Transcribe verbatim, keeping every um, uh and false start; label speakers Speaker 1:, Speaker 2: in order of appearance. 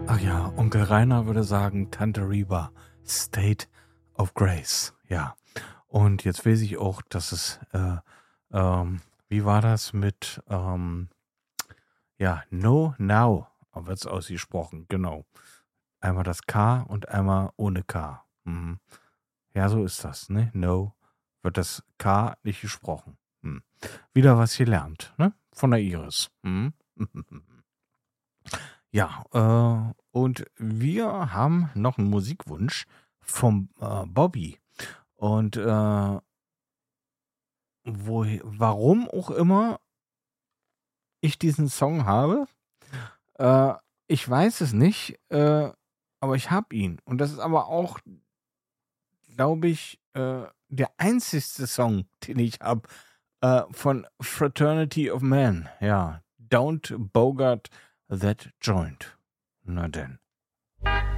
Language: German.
Speaker 1: Ach ja, Onkel Rainer würde sagen, Tante Reba, State of Grace. Ja. Und jetzt weiß ich auch, dass es, äh, ähm, wie war das mit, ähm, ja, No Now wird es ausgesprochen, genau. Einmal das K und einmal ohne K. Mhm. Ja, so ist das, ne? No wird das K nicht gesprochen. Hm. Wieder was gelernt, ne? Von der Iris. Mhm. Ja, äh, und wir haben noch einen Musikwunsch vom äh, Bobby. Und äh, wo, warum auch immer ich diesen Song habe, äh, ich weiß es nicht, äh, aber ich habe ihn. Und das ist aber auch, glaube ich, äh, der einzigste Song, den ich habe äh, von Fraternity of Man. Ja, Don't Bogart That Joint. Na denn.